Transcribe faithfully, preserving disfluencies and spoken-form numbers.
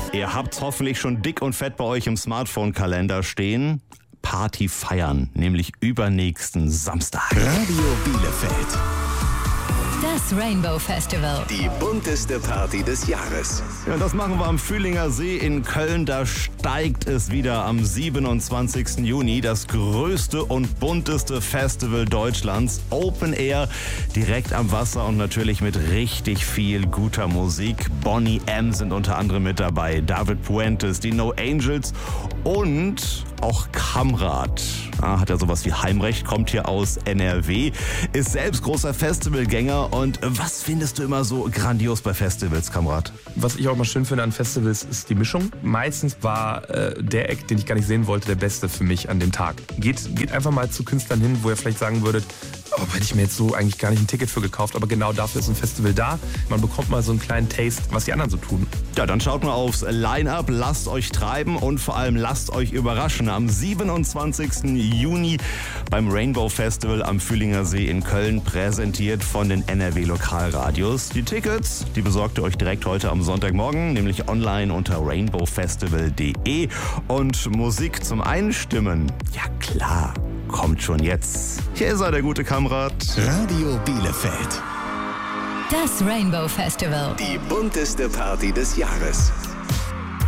Ihr habt's hoffentlich schon dick und fett bei euch im Smartphone-Kalender stehen. Party feiern, nämlich übernächsten Samstag. Radio Bielefeld. Das Rainbow Festival. Die bunteste Party des Jahres. Ja, das machen wir am Fühlinger See in Köln. Da steigt es wieder am siebenundzwanzigsten Juni. Das größte und bunteste Festival Deutschlands. Open Air, direkt am Wasser und natürlich mit richtig viel guter Musik. Boney M. sind unter anderem mit dabei. David Puentes, die No Angels und auch Kamrat. Ah, hat ja sowas wie Heimrecht, kommt hier aus N R W, ist selbst großer Festivalgänger. Und was findest du immer so grandios bei Festivals, Kamrat? Was ich auch immer schön finde an Festivals ist die Mischung. Meistens war äh, der Act, den ich gar nicht sehen wollte, der beste für mich an dem Tag. Geht, geht einfach mal zu Künstlern hin, wo ihr vielleicht sagen würdet, oh, hätte ich mir jetzt so eigentlich gar nicht ein Ticket für gekauft, aber genau dafür ist ein Festival da. Man bekommt mal so einen kleinen Taste, was die anderen so tun. Ja, dann schaut mal aufs Line-Up, lasst euch treiben und vor allem lasst euch überraschen. Am siebenundzwanzigsten Juni beim Rainbow Festival am Fühlinger See in Köln, präsentiert von den N R W Lokalradios. Die Tickets, die besorgt ihr euch direkt heute am Sonntagmorgen, nämlich online unter rainbow festival punkt de. Und Musik zum Einstimmen, ja klar, kommt schon jetzt. Hier ist er, der gute Kamrat. Radio Bielefeld. Das Rainbow Festival. Die bunteste Party des Jahres.